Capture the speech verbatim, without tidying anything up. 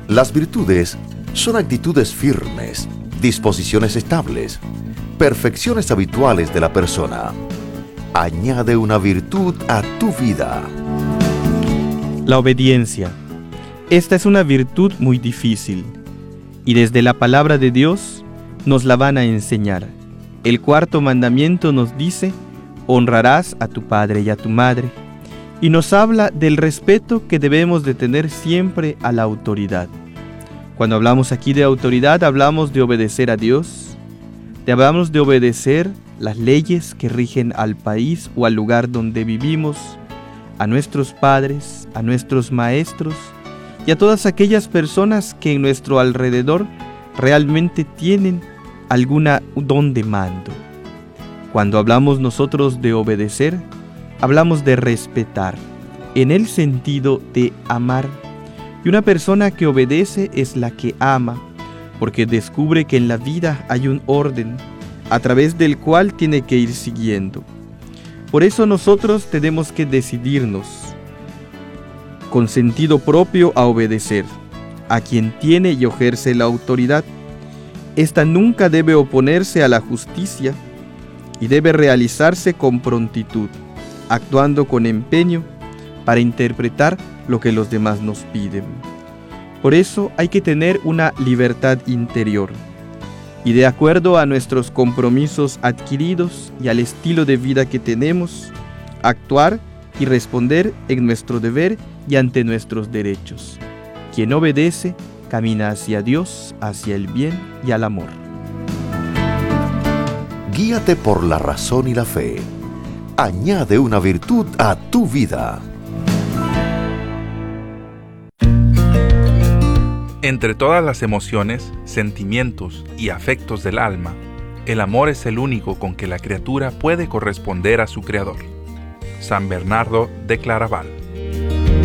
Las virtudes son actitudes firmes, disposiciones estables, perfecciones habituales de la persona. Añade una virtud a tu vida. La obediencia. Esta es una virtud muy difícil, y desde la palabra de Dios nos la van a enseñar. El cuarto mandamiento nos dice: honrarás a tu padre y a tu madre, y nos habla del respeto que debemos de tener siempre a la autoridad. Cuando hablamos aquí de autoridad, hablamos de obedecer a Dios, de hablamos de obedecer las leyes que rigen al país o al lugar donde vivimos, a nuestros padres, a nuestros maestros y a todas aquellas personas que en nuestro alrededor realmente tienen alguna don de mando. Cuando hablamos nosotros de obedecer, hablamos de respetar, en el sentido de amar. Y una persona que obedece es la que ama, porque descubre que en la vida hay un orden a través del cual tiene que ir siguiendo. Por eso nosotros tenemos que decidirnos con sentido propio a obedecer a quien tiene y ejerce la autoridad. Esta nunca debe oponerse a la justicia y debe realizarse con prontitud, actuando con empeño para interpretar lo que los demás nos piden. Por eso hay que tener una libertad interior y, de acuerdo a nuestros compromisos adquiridos y al estilo de vida que tenemos, actuar y responder en nuestro deber y ante nuestros derechos. Quien obedece camina hacia Dios, hacia el bien y al amor. Guíate por la razón y la fe. Añade una virtud a tu vida. Entre todas las emociones, sentimientos y afectos del alma, el amor es el único con que la criatura puede corresponder a su Creador. San Bernardo de Claraval.